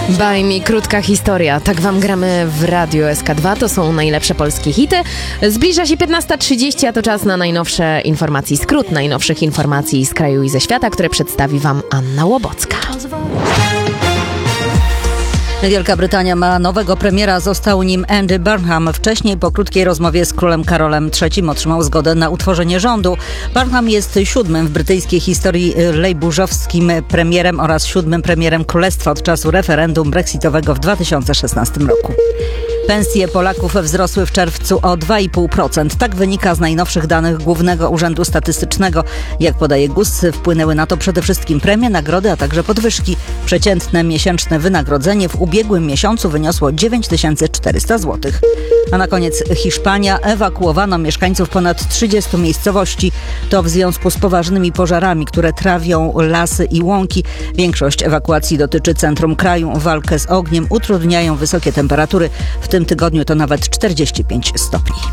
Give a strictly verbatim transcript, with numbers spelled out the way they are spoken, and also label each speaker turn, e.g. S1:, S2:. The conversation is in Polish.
S1: Bajmi, krótka historia. Tak wam gramy w Radiu S K dwa. To są najlepsze polskie hity. Zbliża się piętnasta trzydzieści, a to czas na najnowsze informacje. Skrót najnowszych informacji z kraju i ze świata, które przedstawi wam Anna Łobocka.
S2: Wielka Brytania ma nowego premiera, został nim Andy Burnham. Wcześniej po krótkiej rozmowie z królem Karolem trzecim otrzymał zgodę na utworzenie rządu. Burnham jest siódmym w brytyjskiej historii lejburzowskim premierem oraz siódmym premierem królestwa od czasu referendum brexitowego w dwa tysiące szesnastym roku. Pensje Polaków wzrosły w czerwcu o dwa i pół procent. Tak wynika z najnowszych danych Głównego Urzędu Statystycznego. Jak podaje G U S, wpłynęły na to przede wszystkim premie, nagrody, a także podwyżki. Przeciętne miesięczne wynagrodzenie w ubiegłym miesiącu wyniosło dziewięć tysięcy czterysta złotych. A na koniec Hiszpania. Ewakuowano mieszkańców ponad trzydziestu miejscowości. To w związku z poważnymi pożarami, które trawią lasy i łąki. Większość ewakuacji dotyczy centrum kraju. Walkę z ogniem utrudniają wysokie temperatury. W tym tygodniu to nawet czterdzieści pięć stopni.